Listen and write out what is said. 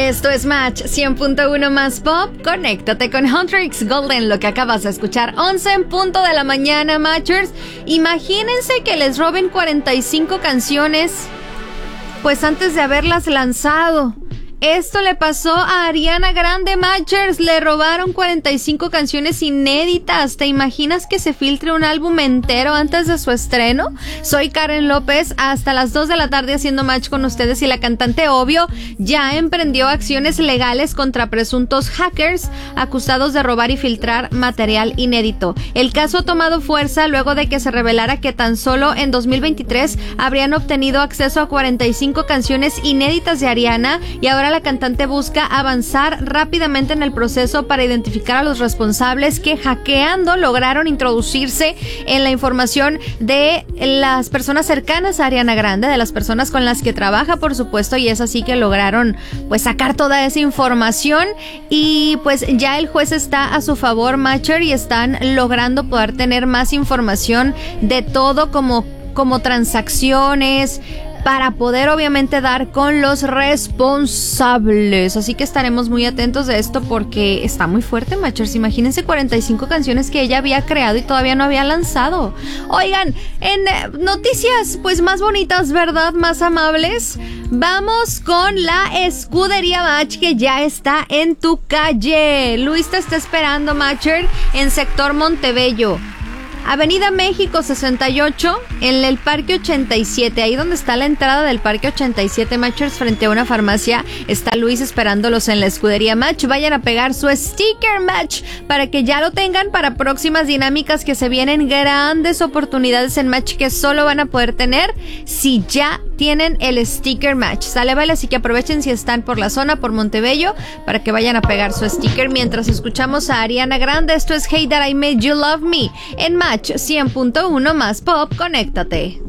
Esto es Match 100.1 más Pop. Conéctate con Hunter X Golden, lo que acabas de escuchar. 11 en punto de la mañana, Matchers. Imagínense que les roben 45 canciones, pues antes de haberlas lanzado. Esto le pasó a Ariana Grande, Matchers. Le robaron 45 canciones inéditas. ¿Te imaginas que se filtre un álbum entero antes de su estreno? Soy Karen López, hasta las 2 de la tarde haciendo match con ustedes, y la cantante, obvio, ya emprendió acciones legales contra presuntos hackers acusados de robar y filtrar material inédito. El caso ha tomado fuerza luego de que se revelara que tan solo en 2023 habrían obtenido acceso a 45 canciones inéditas de Ariana, y ahora la cantante busca avanzar rápidamente en el proceso para identificar a los responsables que, hackeando, lograron introducirse en la información de las personas cercanas a Ariana Grande, de las personas con las que trabaja, por supuesto, y es así que lograron pues sacar toda esa información, y pues ya el juez está a su favor, Matcher, y están logrando poder tener más información de todo, como transacciones, para poder obviamente dar con los responsables. Así que estaremos muy atentos de esto porque está muy fuerte, Matchers. Imagínense 45 canciones que ella había creado y todavía no había lanzado. Oigan, en noticias pues más bonitas, ¿verdad? Más amables. Vamos con la escudería Match, que ya está en tu calle. Luis te está esperando, Matcher, en sector Montebello, Avenida México 68, en el Parque 87, ahí donde está la entrada del Parque 87, Matchers, frente a una farmacia, está Luis esperándolos en la escudería Match. Vayan a pegar su sticker Match para que ya lo tengan para próximas dinámicas, que se vienen grandes oportunidades en Match que solo van a poder tener si ya tienen el sticker Match. Sale, vale, así que aprovechen si están por la zona, por Montebello, para que vayan a pegar su sticker mientras escuchamos a Ariana Grande. Esto es Hey That I Made You Love Me en Match 100.1 más Pop. Conéctate.